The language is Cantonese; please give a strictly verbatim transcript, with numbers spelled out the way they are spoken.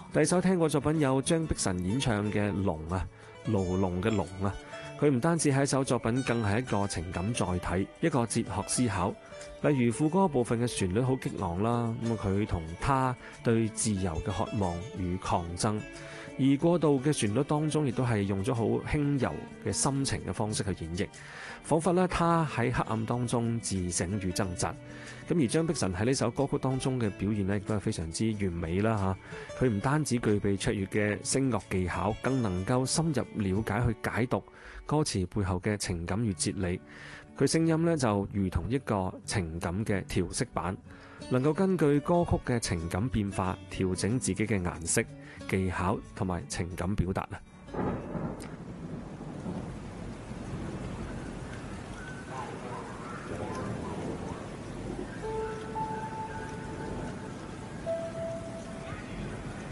第二首聽過作品有張碧晨演唱嘅《龍》啊，牢籠嘅龍啊，佢唔單止係一首作品，更係一個情感載體，一個哲學思考。例如副歌部分嘅旋律好激昂啦，咁佢同他對自由嘅渴望與抗爭，而過渡嘅旋律當中亦都係用咗好輕柔嘅心情嘅方式去演繹，彷彿咧他喺黑暗當中自省與掙扎。咁而張碧晨喺呢首歌曲當中嘅表現呢，亦都係非常之完美啦嚇。佢唔單止具備卓越嘅聲樂技巧，更能夠深入了解去解讀歌詞背後嘅情感與哲理。佢聲音呢，就如同一個情感嘅調色板，能夠根據歌曲嘅情感變化調整自己嘅顏色、技巧同埋情感表達啊。